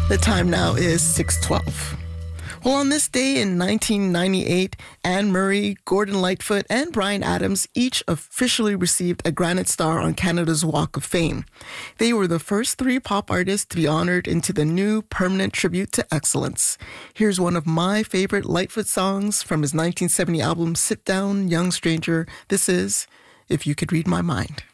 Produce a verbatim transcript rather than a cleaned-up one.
The time now is six twelve. Well, on this day in nineteen ninety-eight, Anne Murray, Gordon Lightfoot, and Bryan Adams each officially received a Granite Star on Canada's Walk of Fame. They were the first three pop artists to be honored into the new permanent tribute to excellence. Here's one of my favorite Lightfoot songs from his nineteen seventy album, Sit Down, Young Stranger. This is If You Could Read My Mind.